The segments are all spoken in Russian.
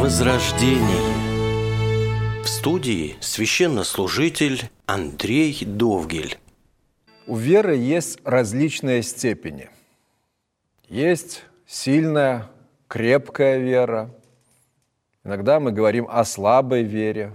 Возрождение. В студии священнослужитель Андрей Довгель. У веры есть различные степени. Есть сильная, крепкая вера. Иногда мы говорим о слабой вере.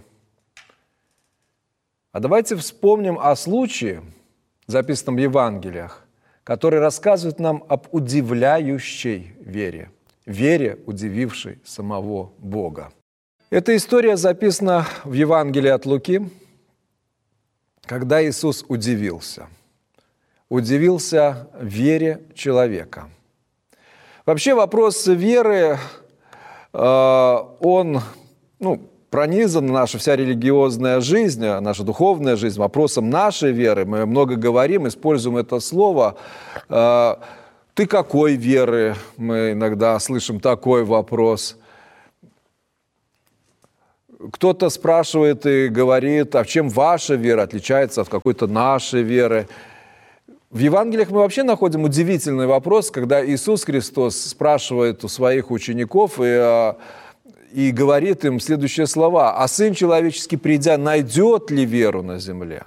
А давайте вспомним о случае, записанном в Евангелиях, который рассказывает нам об удивляющей вере. Вере, удивившей самого Бога. Эта история записана в Евангелии от Луки, когда Иисус удивился. Удивился вере человека. Вообще вопрос веры, он пронизан наша вся религиозная жизнь, наша духовная жизнь вопросом нашей веры. Мы много говорим, используем это слово. «Ты какой веры?» Мы иногда слышим такой вопрос. Кто-то спрашивает и говорит, а в чем ваша вера отличается от какой-то нашей веры? В Евангелиях мы вообще находим удивительный вопрос, когда Иисус Христос спрашивает у своих учеников и говорит им следующие слова. «А Сын Человеческий, придя, найдет ли веру на земле?»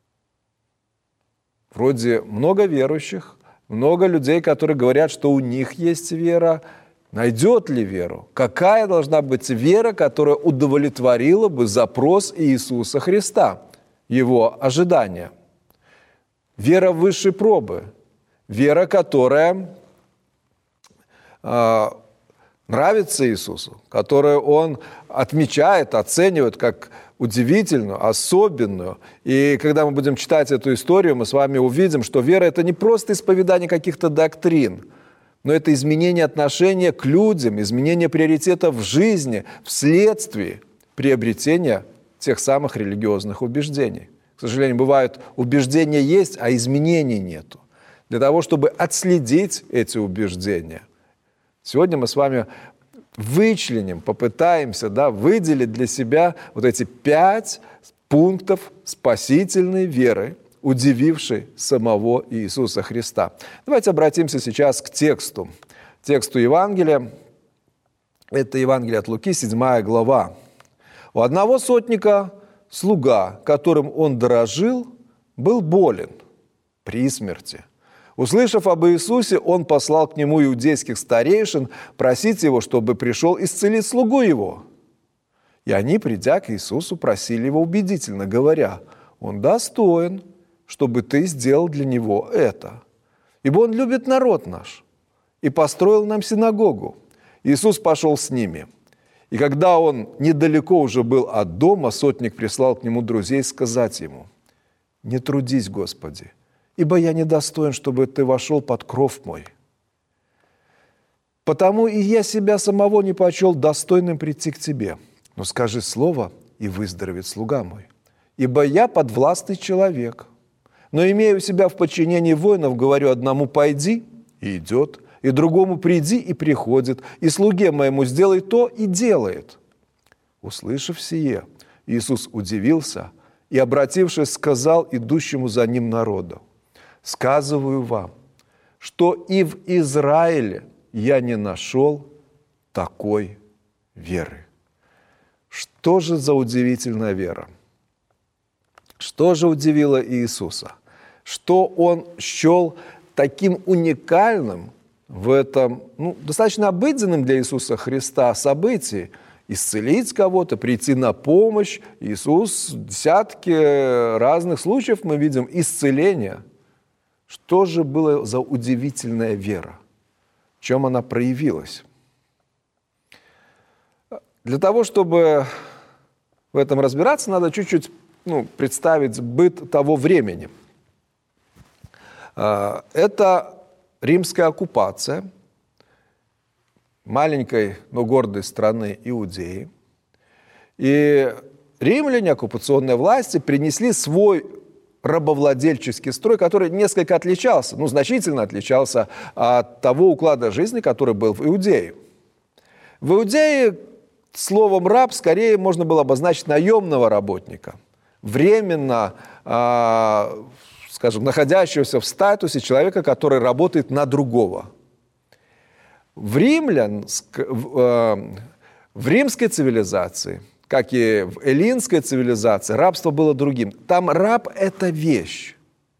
Вроде много верующих, много людей, которые говорят, что у них есть вера. Найдет ли веру? Какая должна быть вера, которая удовлетворила бы запрос Иисуса Христа, его ожидания? Вера высшей пробы. Вера, которая нравится Иисусу, которую Он отмечает, оценивает как удивительную, особенную. И когда мы будем читать эту историю, мы с вами увидим, что вера – это не просто исповедание каких-то доктрин, но это изменение отношения к людям, изменение приоритетов в жизни вследствие приобретения тех самых религиозных убеждений. К сожалению, бывают убеждения есть, а изменений нету. Для того, чтобы отследить эти убеждения, сегодня мы с вами вычленим, попытаемся выделить для себя вот эти 5 пунктов спасительной веры, удивившей самого Иисуса Христа. Давайте обратимся сейчас к тексту Евангелия. Это Евангелие от Луки, 7 глава. «У одного сотника слуга, которым он дорожил, был болен при смерти. Услышав об Иисусе, он послал к нему иудейских старейшин просить его, чтобы пришел исцелить слугу его. И они, придя к Иисусу, просили его убедительно, говоря: он достоин, чтобы ты сделал для него это. Ибо он любит народ наш и построил нам синагогу. Иисус пошел с ними. И когда он недалеко уже был от дома, сотник прислал к нему друзей сказать ему: не трудись, Господи, ибо я недостоин, чтобы ты вошел под кров мой. Потому и я себя самого не почел достойным прийти к тебе. Но скажи слово, и выздоровеет слуга мой. Ибо я подвластный человек. Но имея у себя в подчинении воинов, говорю одному: пойди, и идет, и другому: приди, и приходит, и слуге моему: сделай то, и делает». Услышав сие, Иисус удивился и, обратившись, сказал идущему за ним народу: «Сказываю вам, что и в Израиле я не нашел такой веры». Что же за удивительная вера? Что же удивило Иисуса? Что Он счел таким уникальным в этом, достаточно обыденным для Иисуса Христа событии? Исцелить кого-то, прийти на помощь. Иисус, десятки разных случаев мы видим исцеления. Что же было за удивительная вера? В чем она проявилась? Для того, чтобы в этом разбираться, надо чуть-чуть представить быт того времени. Это римская оккупация маленькой, но гордой страны Иудеи. И римляне, оккупационные власти, принесли свой рабовладельческий строй, который несколько отличался, значительно отличался от того уклада жизни, который был в Иудее. В Иудее словом «раб» скорее можно было обозначить наемного работника, временно, находящегося в статусе человека, который работает на другого. В римлян В римской цивилизации, как и в эллинской цивилизации, рабство было другим. Там раб – это вещь.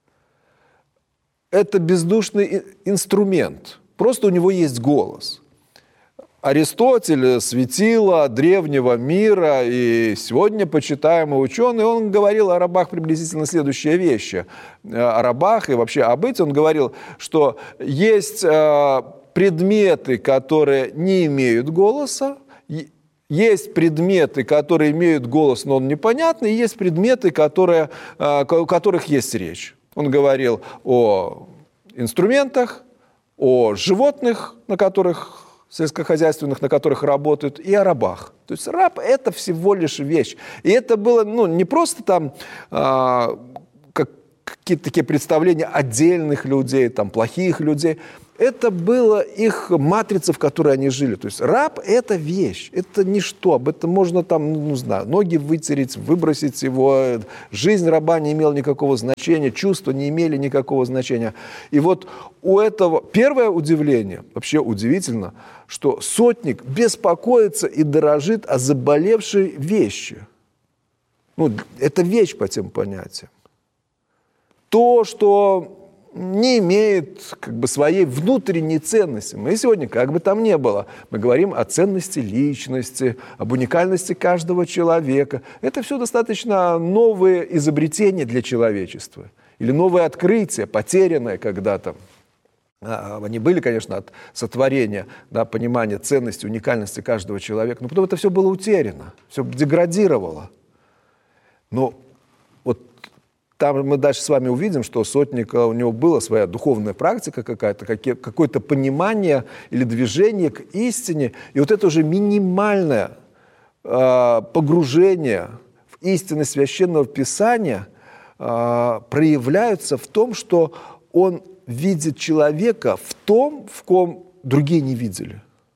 Это бездушный инструмент. Просто у него есть голос. Аристотель, светило древнего мира и сегодня почитаемый ученый, он говорил о рабах приблизительно следующие вещи. О рабах и вообще о быте он говорил, что есть предметы, которые не имеют голоса, есть предметы, которые имеют голос, но он непонятный, и есть предметы, у которых есть речь. Он говорил о инструментах, о животных, сельскохозяйственных, на которых работают, и о рабах. То есть раб – это всего лишь вещь. И это было не просто там какие-то такие представления отдельных людей, там, плохих людей. Это была их матрица, в которой они жили. То есть раб – это вещь, это ничто. Об этом можно там, ноги вытереть, выбросить его. Жизнь раба не имела никакого значения, чувства не имели никакого значения. И вот у этого первое удивление, вообще удивительно, что сотник беспокоится и дорожит о заболевшей вещи. Это вещь по тем понятиям. То, что не имеет своей внутренней ценности. Мы сегодня, как бы там ни было, мы говорим о ценности личности, об уникальности каждого человека. Это все достаточно новые изобретения для человечества. Или новые открытия, потерянные когда-то. Они были, конечно, от сотворения, понимания ценности, уникальности каждого человека. Но потом это все было утеряно, все деградировало. Но там мы дальше с вами увидим, что сотника, у него была своя духовная практика какая-то, какое-то понимание или движение к истине. И вот это уже минимальное погружение в истинность Священного Писания проявляется в том, что он видит человека в том, в ком другие не видели.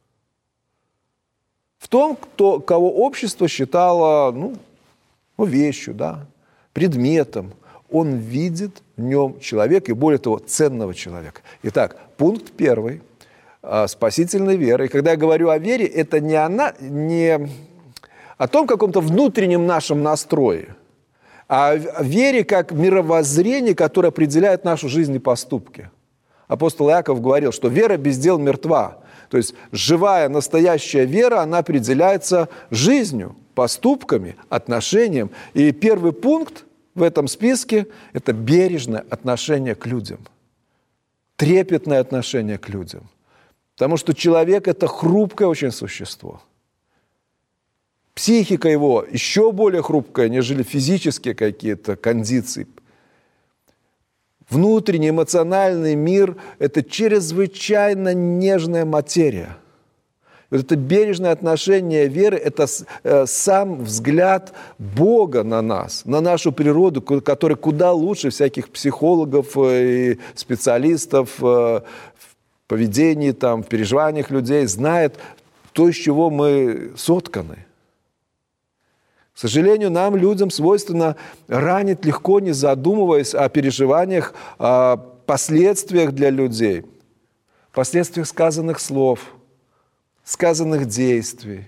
В том, кого общество считало вещью, предметом. Он видит в нем человека, и более того, ценного человека. Итак, пункт первый спасительной веры. И когда я говорю о вере, это не о том каком-то внутреннем нашем настрое, а о вере как мировоззрении, которое определяет нашу жизнь и поступки. Апостол Иаков говорил, что вера без дел мертва. То есть живая, настоящая вера, она определяется жизнью, поступками, отношением. И первый пункт в этом списке – это бережное отношение к людям, трепетное отношение к людям. Потому что человек – это хрупкое очень существо. Психика его еще более хрупкая, нежели физические какие-то кондиции. Внутренний эмоциональный мир – это чрезвычайно нежная материя. Вот это бережное отношение веры – это сам взгляд Бога на нас, на нашу природу, который куда лучше всяких психологов и специалистов в поведении, в переживаниях людей, знает то, из чего мы сотканы. К сожалению, нам, людям, свойственно ранить легко, не задумываясь о переживаниях, о последствиях для людей, последствиях сказанных слов, сказанных действий,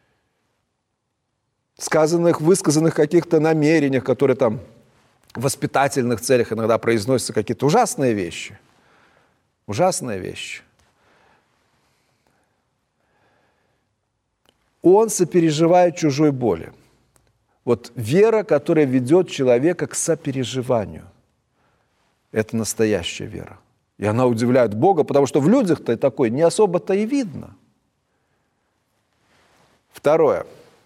высказанных каких-то намерениях, которые в воспитательных целях иногда произносятся какие-то ужасные вещи. Ужасные вещи. Он сопереживает чужой боли. Вот вера, которая ведет человека к сопереживанию, это настоящая вера. И она удивляет Бога, потому что в людях-то такой не особо-то и видно. Второе.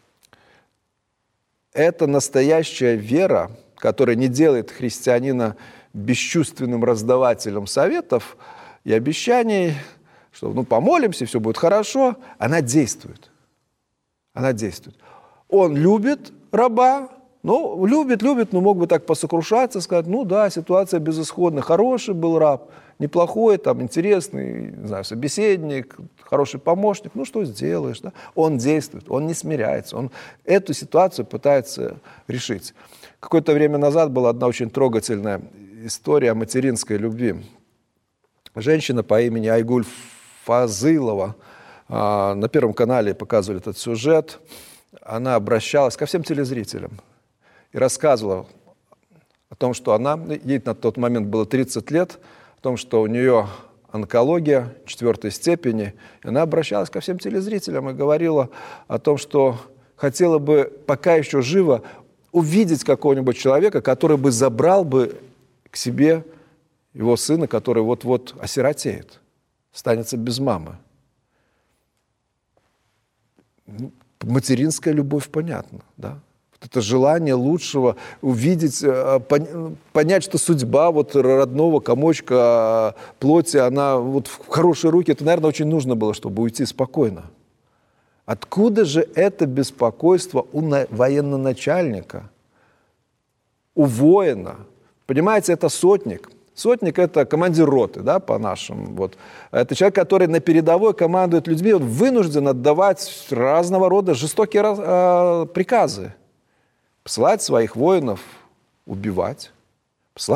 Это настоящая вера, которая не делает христианина бесчувственным раздавателем советов и обещаний, что помолимся, все будет хорошо. Она действует. Она действует. Он любит раба, любит, но мог бы так посокрушаться, сказать, ситуация безысходная, хороший был раб, неплохой, интересный, собеседник, хороший помощник, что сделаешь, да? Он действует, он не смиряется, он эту ситуацию пытается решить. Какое-то время назад была одна очень трогательная история о материнской любви. Женщина по имени Айгуль Фазылова на Первом канале показывали этот сюжет. Она обращалась ко всем телезрителям и рассказывала о том, что ей на тот момент было 30 лет, о том, что у нее онкология 4 степени. И она обращалась ко всем телезрителям и говорила о том, что хотела бы, пока еще живо, увидеть какого-нибудь человека, который бы забрал бы к себе его сына, который вот-вот осиротеет, останется без мамы. Материнская любовь, понятно, да? Это желание лучшего, увидеть, понять, что судьба родного комочка плоти, она в хорошие руки. Это, наверное, очень нужно было, чтобы уйти спокойно. Откуда же это беспокойство у военачальника, у воина? Понимаете, это сотник. Сотник – это командир роты, да, по-нашему. Это человек, который на передовой командует людьми, он вынужден отдавать разного рода жестокие приказы. Посылать своих воинов убивать,